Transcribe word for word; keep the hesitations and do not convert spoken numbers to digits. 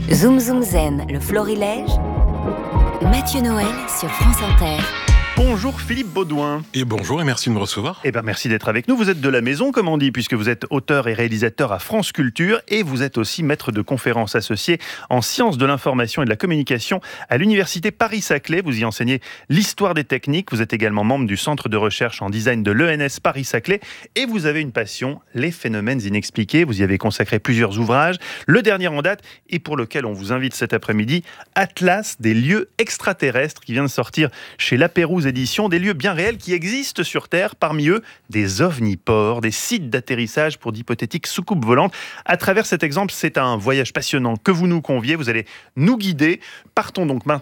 Zoom Zoom Zen, le florilège. Mathieu Noël sur France Inter. Bonjour Philippe Baudouin. Et bonjour et merci de me recevoir. Eh ben merci d'être avec nous. Vous êtes de la maison, comme on dit, puisque vous êtes auteur et réalisateur à France Culture et vous êtes aussi maître de conférences associé en sciences de l'information et de la communication à l'université Paris-Saclay. Vous y enseignez l'histoire des techniques. Vous êtes également membre du centre de recherche en design de l'E N S Paris-Saclay et vous avez une passion, les phénomènes inexpliqués. Vous y avez consacré plusieurs ouvrages. Le dernier en date et pour lequel on vous invite cet après-midi, Atlas des lieux extraterrestres, qui vient de sortir chez La Pérouse Édition, des lieux bien réels qui existent sur Terre, parmi eux des ovniports, des sites d'atterrissage pour d'hypothétiques soucoupes volantes. À travers cet exemple, c'est un voyage passionnant que vous nous conviez, vous allez nous guider. Partons donc